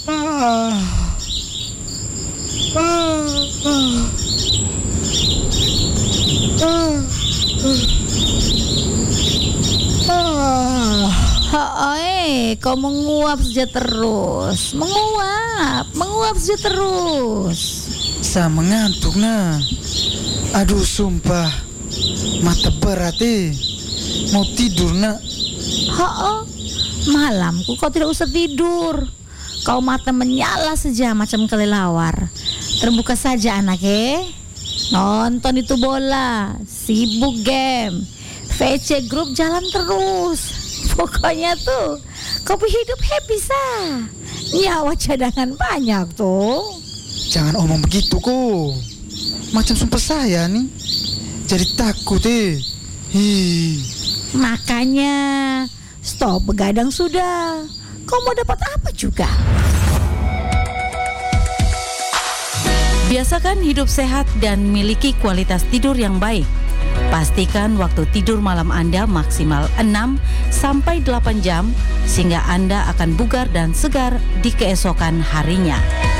Ah, ah, ah, ah. Kau menguap saja terus. Menguap saja terus. Saya mengantuk nah. Aduh sumpah, mata berat mau tidur nak. Malamku kau tidak usah tidur. Kau mata menyala saja macam kelelawar. Terbuka saja anak nonton itu bola, sibuk game, VC grup jalan terus. Pokoknya tuh kau hidup happy sah. Nyawa cadangan banyak tuh. Jangan omong begitu kok. Macam sumpah saya nih. Jadi takut Makanya stop begadang sudah. Kau mau dapat apa juga? Biasakan hidup sehat dan miliki kualitas tidur yang baik. Pastikan waktu tidur malam Anda maksimal 6 sampai 8 jam sehingga Anda akan bugar dan segar di keesokan harinya.